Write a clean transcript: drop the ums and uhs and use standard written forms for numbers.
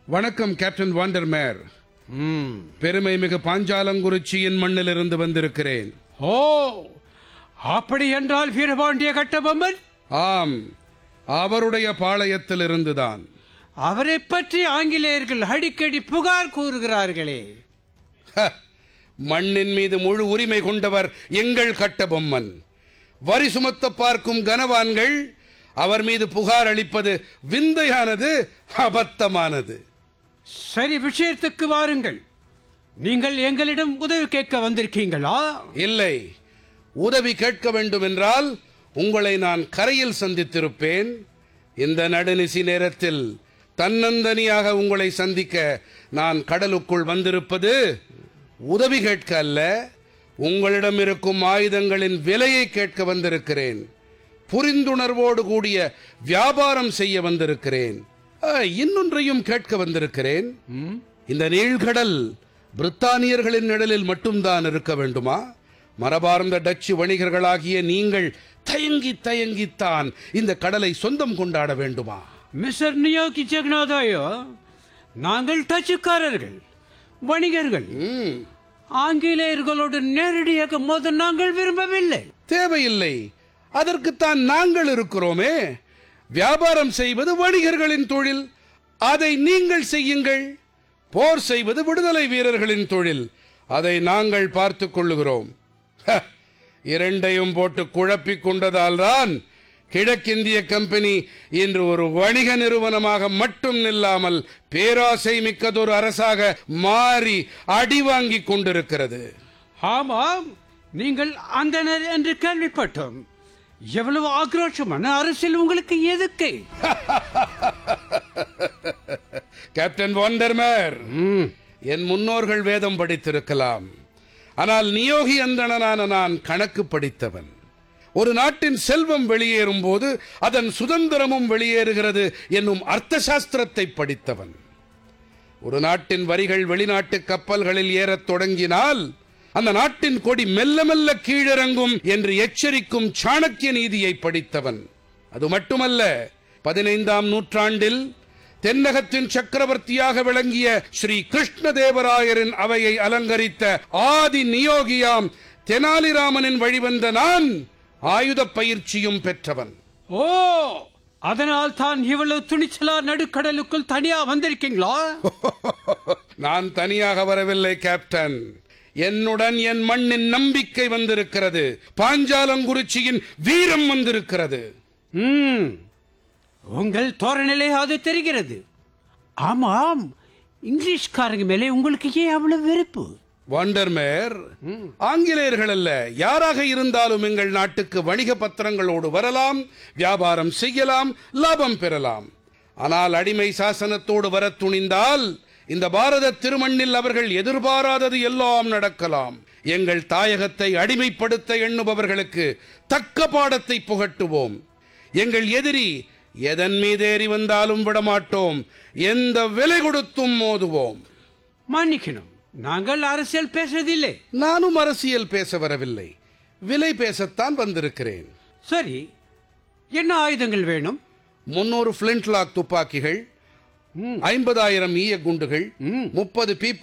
வணக்கம் கேப்டன் வாண்டர்மேர். பெருமை மிகு பாஞ்சாலங்குறிச்சியின் மண்ணிலிருந்து வந்திருக்கிறேன். ஓ, அப்படி என்றால் வீரபாண்டிய கட்டபொம்மன்? ஆம், அவருடைய பாளையத்தில் இருந்துதான். அவரை பற்றி ஆங்கிலேயர்கள் அடிக்கடி புகார் கூறுகிறார்களே. மண்ணின் மீது முழு உரிமை கொண்டவர் எங்கள் கட்டபொம்மன். வரி சுமத்த பார்க்கும் கனவான்கள் அவர் மீது புகார் அளிப்பது விந்தையானது, அபத்தமானது. சரி, விஷயத்துக்கு வாருங்கள். நீங்கள் எங்களிடம் உதவி கேட்க வந்திருக்கீங்களா? இல்லை, உதவி கேட்க வேண்டும் என்றால் உங்களை நான் கரையில் சந்தித்திருப்பேன். இந்த நடுநிசி நேரத்தில் தன்னந்தனியாக உங்களை சந்திக்க நான் கடலுக்குள் வந்திருப்பது உதவி கேட்க அல்ல, உங்களிடம் இருக்கும் ஆயுதங்களின் விலையை கேட்க வந்திருக்கிறேன். புரிந்துணர்வோடு கூடிய வியாபாரம் செய்ய வந்திருக்கிறேன். இன்னொன்றையும் கேட்க வந்திருக்கிறேன். இந்த நீழ்கடல் பிரித்தானியர்களின் நிழலில் மட்டும்தான் இருக்க வேண்டுமா? மரபார்ந்த டச்சு வணிகர்களாகிய நீங்கள் தயங்கி தயங்கித்தான் இந்த கடலை சொந்தம் கொண்டாட வேண்டுமா? மிஸ்டர் நியோகி ஜெகநாதாயோ, நாங்கள் டச்சுக்காரர்கள், வணிகர்கள். ஆங்கிலேயர்களோடு நேரடியாக மோத நாங்கள் விரும்பவில்லை. தேவையில்லை, அதற்குத்தான் நாங்கள் இருக்கிறோமே. வியாபாரம் செய்வது வணிகர்களின் தொழில், அதை நீங்கள் செய்யுங்கள். போர் செய்வது விடுதலை வீரர்களின் தொழில், அதை நாங்கள் பார்த்துக் கொள்ளுகிறோம். இரண்டையும் போட்டு குழப்பிக் கொண்டதால் தான் கிழக்கிந்திய கம்பெனி இன்று ஒரு வணிக நிறுவனமாக மட்டும் நில்லாமல் பேராசை மிக்கதொரு அரசாக மாறி அடி வாங்கிக் கொண்டிருக்கிறது. ஆமாம், நீங்கள் அந்தனர் என்று கேள்விப்பட்டோம். எவ்வளவு ஆக்ரோஷமான அரசியல் உங்களுக்கு எதுக்கு? கேப்டன் வாண்டர்மேர், என் முன்னோர்கள் வேதம் படித்திருக்கலாம், ஆனால் நியோகி அந்தணனான நான் கணக்கு படித்தவன். ஒரு நாட்டின் செல்வம் வெளியேறும் போது அதன் சுதந்திரமும் வெளியேறுகிறது என்னும் அர்த்த சாஸ்திரத்தை படித்தவன். ஒரு நாட்டின் வரிகள் வெளிநாட்டு கப்பல்களில் ஏறத் தொடங்கினால் அந்த நாட்டின் கொடி மெல்ல மெல்ல கீழிறங்கும் என்று எச்சரிக்கும் சாணக்கிய நீதியை படித்தவன். அது மட்டுமல்ல, 15ஆம் நூற்றாண்டில் தென்னகத்தின் சக்கரவர்த்தியாக விளங்கிய ஸ்ரீ கிருஷ்ணதேவராயரின் அவையை அலங்கரித்த ஆதி நியோகியாம் தெனாலிராமனின் வழிவந்த நான் ஆயுத பயிற்சியும் பெற்றவன். ஓ, அதனால் தான் இவ்வளவு துணிச்சலா நடுக்கடலுக்குள் தனியா வந்திருக்கீங்களா? நான் தனியாக வரவில்லை கேப்டன், என்னுடன் என் மண்ணின் நம்பிக்கை வந்திருக்கிறது, பாஞ்சாலங்குறிச்சியின் வீரம் வந்திருக்கிறது. உங்கள் தோரணிலே அது தெரிகிறது. ஆமாம், இங்கிலீஷ்காரங்க மேலே உங்களுக்கு ஏன் அவ்வளவு வெறுப்பு? வாண்டர்மேர், ஆங்கிலேயர்கள் அல்ல, யாராக இருந்தாலும் எங்கள் நாட்டுக்கு வணிக பத்திரங்களோடு வரலாம், வியாபாரம் செய்யலாம், லாபம் பெறலாம். ஆனால் அடிமை சாசனத்தோடு வர துணிந்தால் இந்த பாரத திருமண்ணில் அவர்கள் எதிர்பாராதது எல்லாம் நடக்கலாம். எங்கள் தாயகத்தை அடிமைப்படுத்த எண்ணுபவர்களுக்கு தக்க பாடத்தை புகட்டுவோம். எங்கள் எதிரி எதன் மீதேறி வந்தாலும் விடமாட்டோம், எந்த விலை கொடுத்தும் மோதுவோம். மன்னிக்கணும், நாங்கள் அரசியல் பேசுவதில்லை. நானும் அரசியல் பேச வரவில்லை, விலை பேசத்தான் வந்திருக்கிறேன். சரி, என்ன ஆயுதங்கள் வேணும்? 300 பிளின்ட்லாக் துப்பாக்கிகள், 50,000 ஈய குண்டுகள், 30 பீப்பாய்